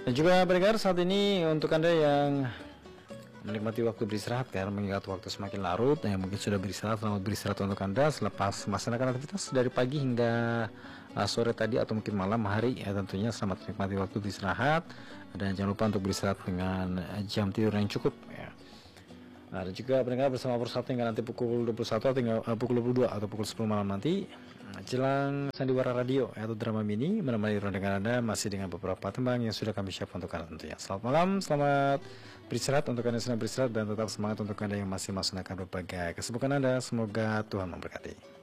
Dan juga pendengar, saat ini untuk Anda yang menikmati waktu beristirahat karena mengingat waktu semakin larut, yang mungkin sudah beristirahat, selamat beristirahat untuk Anda selepas melaksanakan aktivitas dari pagi hingga sore tadi atau mungkin malam hari ya, tentunya selamat menikmati waktu beristirahat dan jangan lupa untuk beristirahat dengan jam tidur yang cukup ya. Nah, dan juga pendengar bersama Persatu hingga nanti pukul 21 atau pukul 22 atau pukul 10 malam nanti jelang Sandiwara Radio atau drama mini menemani rondengan Anda masih dengan beberapa tembang yang sudah kami siapkan untuk Anda tentunya. Selamat malam, selamat beristirahat untuk Anda yang sedang beristirahat dan tetap semangat untuk Anda yang masih melaksanakan berbagai kesibukan Anda. Semoga Tuhan memberkati.